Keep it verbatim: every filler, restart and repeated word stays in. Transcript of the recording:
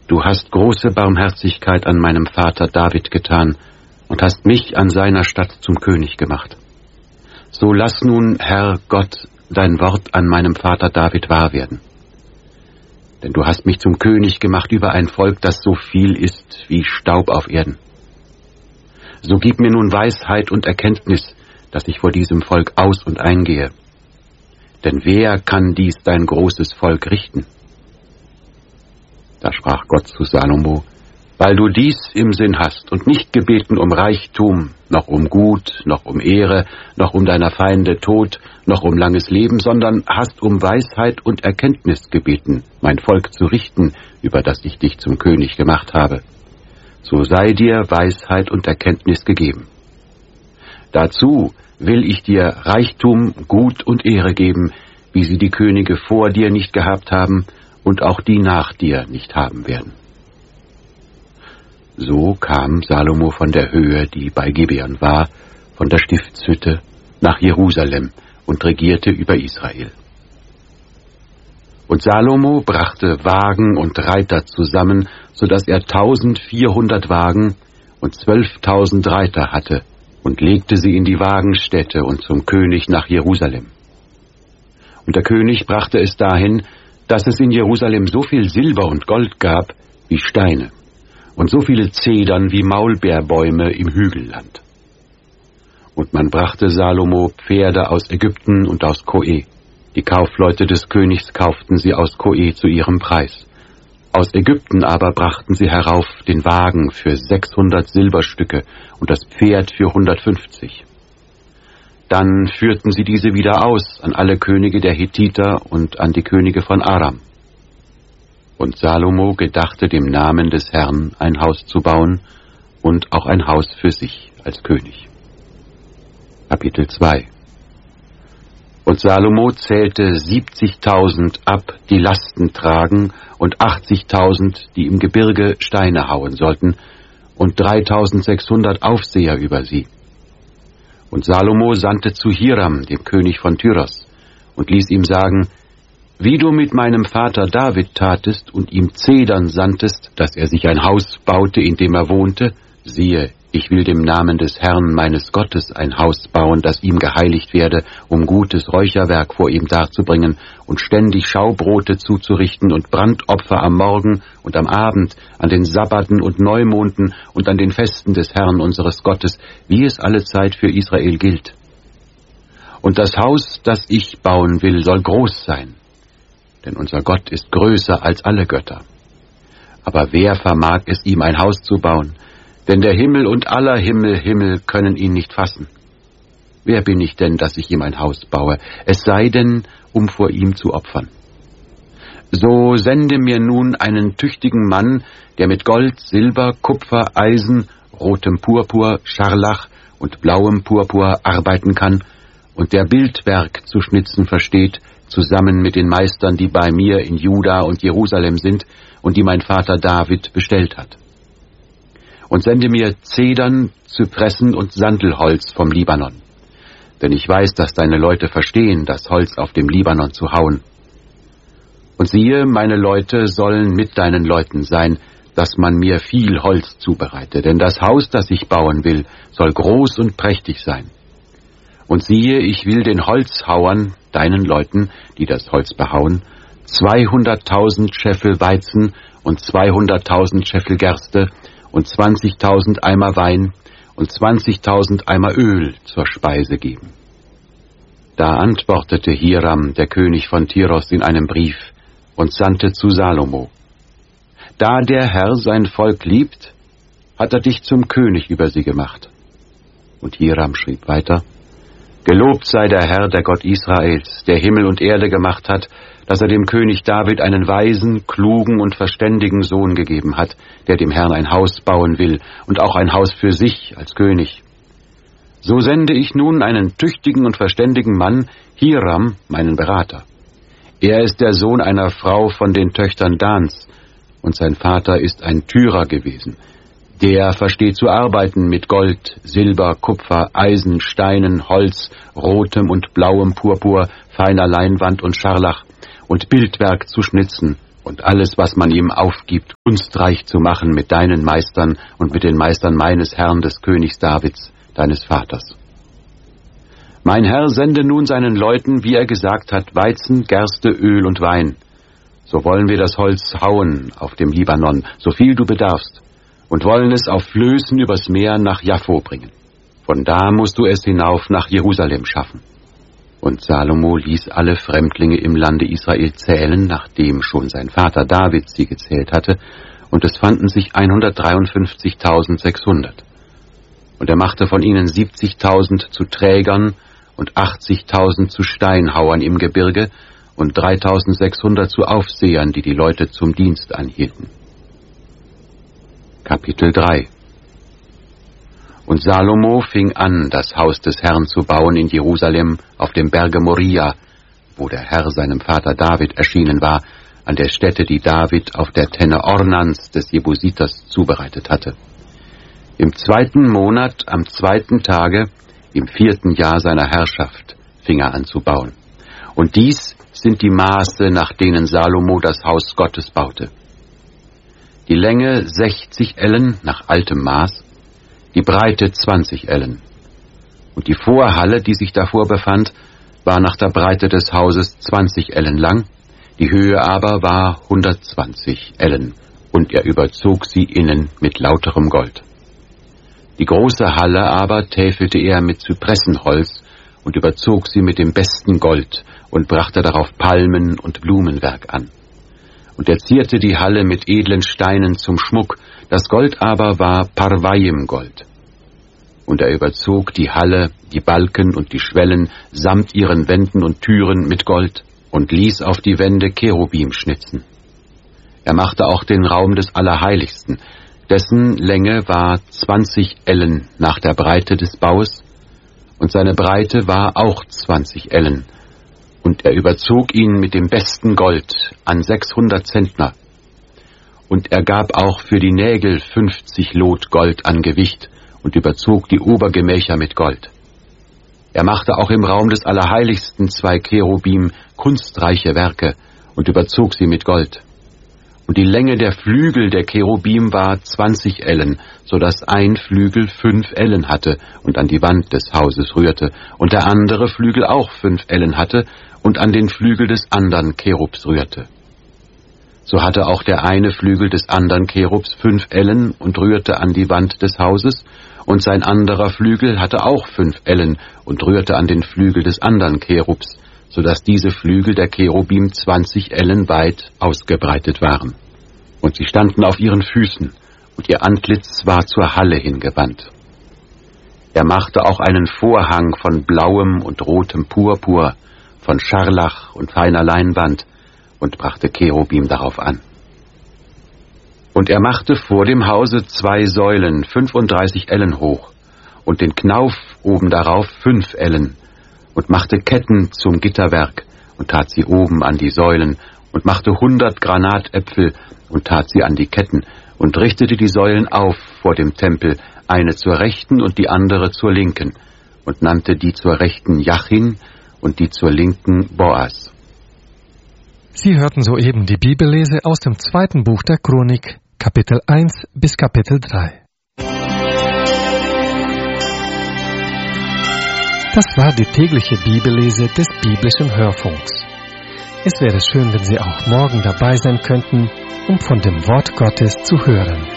Du hast große Barmherzigkeit an meinem Vater David getan und hast mich an seiner Stadt zum König gemacht. So lass nun, Herr Gott, dein Wort an meinem Vater David wahr werden. Denn du hast mich zum König gemacht über ein Volk, das so viel ist wie Staub auf Erden. So gib mir nun Weisheit und Erkenntnis, dass ich vor diesem Volk aus- und eingehe. Denn wer kann dies dein großes Volk richten? Da sprach Gott zu Salomo: Weil du dies im Sinn hast und nicht gebeten um Reichtum, noch um Gut, noch um Ehre, noch um deiner Feinde Tod, noch um langes Leben, sondern hast um Weisheit und Erkenntnis gebeten, mein Volk zu richten, über das ich dich zum König gemacht habe, so sei dir Weisheit und Erkenntnis gegeben. Dazu will ich dir Reichtum, Gut und Ehre geben, wie sie die Könige vor dir nicht gehabt haben und auch die nach dir nicht haben werden. So kam Salomo von der Höhe, die bei Gibeon war, von der Stiftshütte nach Jerusalem und regierte über Israel. Und Salomo brachte Wagen und Reiter zusammen, so dass er tausendvierhundert Wagen und zwölftausend Reiter hatte, und legte sie in die Wagenstätte und zum König nach Jerusalem. Und der König brachte es dahin, dass es in Jerusalem so viel Silber und Gold gab wie Steine und so viele Zedern wie Maulbeerbäume im Hügelland. Und man brachte Salomo Pferde aus Ägypten und aus Koe. Die Kaufleute des Königs kauften sie aus Koe zu ihrem Preis. Aus Ägypten aber brachten sie herauf den Wagen für sechshundert Silberstücke und das Pferd für hundertfünfzig. Dann führten sie diese wieder aus an alle Könige der Hethiter und an die Könige von Aram. Und Salomo gedachte dem Namen des Herrn ein Haus zu bauen und auch ein Haus für sich als König. Kapitel zwei. Und Salomo zählte siebzigtausend ab, die Lasten tragen, und achtzigtausend, die im Gebirge Steine hauen sollten, und dreitausendsechshundert Aufseher über sie. Und Salomo sandte zu Hiram, dem König von Tyros, und ließ ihm sagen: Wie du mit meinem Vater David tatest und ihm Zedern sandtest, dass er sich ein Haus baute, in dem er wohnte, siehe, ich will dem Namen des Herrn meines Gottes ein Haus bauen, das ihm geheiligt werde, um gutes Räucherwerk vor ihm darzubringen und ständig Schaubrote zuzurichten und Brandopfer am Morgen und am Abend, an den Sabbaten und Neumonden und an den Festen des Herrn unseres Gottes, wie es allezeit für Israel gilt. Und das Haus, das ich bauen will, soll groß sein, denn unser Gott ist größer als alle Götter. Aber wer vermag es, ihm ein Haus zu bauen? Denn der Himmel und aller Himmel, Himmel können ihn nicht fassen. Wer bin ich denn, dass ich ihm ein Haus baue? Es sei denn, um vor ihm zu opfern. So sende mir nun einen tüchtigen Mann, der mit Gold, Silber, Kupfer, Eisen, rotem Purpur, Scharlach und blauem Purpur arbeiten kann und der Bildwerk zu schnitzen versteht, zusammen mit den Meistern, die bei mir in Juda und Jerusalem sind und die mein Vater David bestellt hat. Und sende mir Zedern, Zypressen und Sandelholz vom Libanon. Denn ich weiß, dass deine Leute verstehen, das Holz auf dem Libanon zu hauen. Und siehe, meine Leute sollen mit deinen Leuten sein, dass man mir viel Holz zubereite. Denn das Haus, das ich bauen will, soll groß und prächtig sein. Und siehe, ich will den Holzhauern, deinen Leuten, die das Holz behauen, zweihunderttausend Scheffel Weizen und zweihunderttausend Scheffel Gerste und zwanzigtausend Eimer Wein und zwanzigtausend Eimer Öl zur Speise geben. Da antwortete Hiram, der König von Tyros, in einem Brief und sandte zu Salomo: Da der Herr sein Volk liebt, hat er dich zum König über sie gemacht. Und Hiram schrieb weiter: Gelobt sei der Herr, der Gott Israels, der Himmel und Erde gemacht hat, dass er dem König David einen weisen, klugen und verständigen Sohn gegeben hat, der dem Herrn ein Haus bauen will und auch ein Haus für sich als König. So sende ich nun einen tüchtigen und verständigen Mann, Hiram, meinen Berater. Er ist der Sohn einer Frau von den Töchtern Dans, und sein Vater ist ein Tyrer gewesen. Der versteht zu arbeiten mit Gold, Silber, Kupfer, Eisen, Steinen, Holz, rotem und blauem Purpur, feiner Leinwand und Scharlach, und Bildwerk zu schnitzen und alles, was man ihm aufgibt, kunstreich zu machen mit deinen Meistern und mit den Meistern meines Herrn, des Königs Davids, deines Vaters. Mein Herr sende nun seinen Leuten, wie er gesagt hat, Weizen, Gerste, Öl und Wein. So wollen wir das Holz hauen auf dem Libanon, so viel du bedarfst, und wollen es auf Flößen übers Meer nach Jaffo bringen. Von da musst du es hinauf nach Jerusalem schaffen. Und Salomo ließ alle Fremdlinge im Lande Israel zählen, nachdem schon sein Vater David sie gezählt hatte, und es fanden sich hundertdreiundfünfzigtausendsechshundert. Und er machte von ihnen siebzigtausend zu Trägern und achtzigtausend zu Steinhauern im Gebirge und dreitausendsechshundert zu Aufsehern, die die Leute zum Dienst anhielten. Kapitel drei. Und Salomo fing an, das Haus des Herrn zu bauen in Jerusalem auf dem Berge Moria, wo der Herr seinem Vater David erschienen war, an der Stätte, die David auf der Tenne Ornans des Jebusiters zubereitet hatte. Im zweiten Monat, am zweiten Tage, im vierten Jahr seiner Herrschaft, fing er an zu bauen. Und dies sind die Maße, nach denen Salomo das Haus Gottes baute. Die Länge sechzig Ellen nach altem Maß, die Breite zwanzig Ellen. Und die Vorhalle, die sich davor befand, war nach der Breite des Hauses zwanzig Ellen lang, die Höhe aber war hundertzwanzig Ellen, und er überzog sie innen mit lauterem Gold. Die große Halle aber täfelte er mit Zypressenholz und überzog sie mit dem besten Gold und brachte darauf Palmen und Blumenwerk an. Und er zierte die Halle mit edlen Steinen zum Schmuck, das Gold aber war Parvaim-Gold. Und er überzog die Halle, die Balken und die Schwellen samt ihren Wänden und Türen mit Gold und ließ auf die Wände Cherubim schnitzen. Er machte auch den Raum des Allerheiligsten, dessen Länge war zwanzig Ellen nach der Breite des Baues, und seine Breite war auch zwanzig Ellen, und er überzog ihn mit dem besten Gold an sechshundert Zentner. Und er gab auch für die Nägel fünfzig Lot Gold an Gewicht und überzog die Obergemächer mit Gold. Er machte auch im Raum des Allerheiligsten zwei Cherubim kunstreiche Werke und überzog sie mit Gold. Und die Länge der Flügel der Cherubim war zwanzig Ellen, so dass ein Flügel fünf Ellen hatte und an die Wand des Hauses rührte, und der andere Flügel auch fünf Ellen hatte und an den Flügel des andern Cherubs rührte. So hatte auch der eine Flügel des andern Cherubs fünf Ellen und rührte an die Wand des Hauses, und sein anderer Flügel hatte auch fünf Ellen und rührte an den Flügel des andern Cherubs, so dass diese Flügel der Cherubim zwanzig Ellen weit ausgebreitet waren. Und sie standen auf ihren Füßen, und ihr Antlitz war zur Halle hingewandt. Er machte auch einen Vorhang von blauem und rotem Purpur, von Scharlach und feiner Leinwand, und brachte Cherubim darauf an. Und er machte vor dem Hause zwei Säulen, fünfunddreißig Ellen hoch, und den Knauf oben darauf fünf Ellen, und machte Ketten zum Gitterwerk, und tat sie oben an die Säulen, und machte hundert Granatäpfel, und tat sie an die Ketten, und richtete die Säulen auf vor dem Tempel, eine zur Rechten und die andere zur Linken, und nannte die zur Rechten Jachin und die zur Linken Boas. Sie hörten soeben die Bibellese aus dem zweiten Buch der Chronik, Kapitel eins bis Kapitel drei. Das war die tägliche Bibellese des biblischen Hörfunks. Es wäre schön, wenn Sie auch morgen dabei sein könnten, um von dem Wort Gottes zu hören.